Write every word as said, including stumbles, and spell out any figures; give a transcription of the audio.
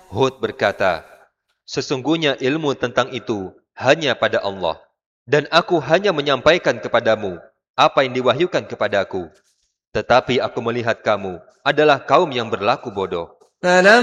Hud berkata, sesungguhnya ilmu tentang itu hanya pada Allah, dan aku hanya menyampaikan kepadamu apa yang diwahyukan kepadaku. Tetapi aku melihat kamu adalah kaum yang berlaku bodoh.